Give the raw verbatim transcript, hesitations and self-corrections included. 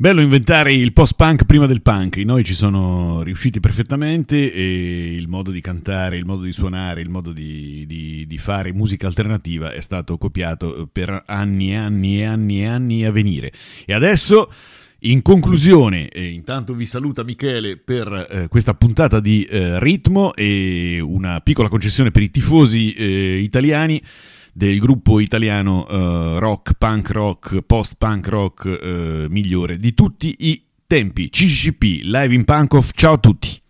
Bello inventare il post-punk prima del punk, i Noi ci sono riusciti perfettamente e il modo di cantare, il modo di suonare, il modo di, di, di fare musica alternativa è stato copiato per anni e anni e anni e anni a venire. E adesso, in conclusione, e intanto vi saluta Michele per eh, questa puntata di eh, Ritmo e una piccola concessione per i tifosi eh, italiani del gruppo italiano uh, rock, punk rock, post-punk rock uh, migliore di tutti i tempi, C C C P, Live in Pankow. Ciao a tutti.